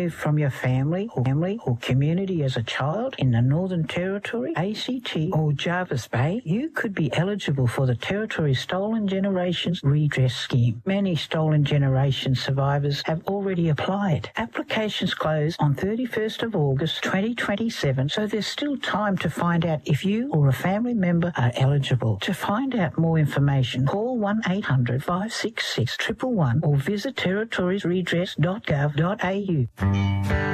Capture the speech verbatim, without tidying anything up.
removed from your family or family or community as a child in the Northern Territory, A C T or Jervis Bay, you could be eligible for the Territory's Stolen Generations Redress Scheme. Many Stolen Generations survivors have already applied. Applications close on thirty-first of August twenty twenty-seven, so there's still time to find out if you or a family member are eligible. To find out more information, call one eight hundred five six six one one one or visit territoriesredress dot gov dot a u.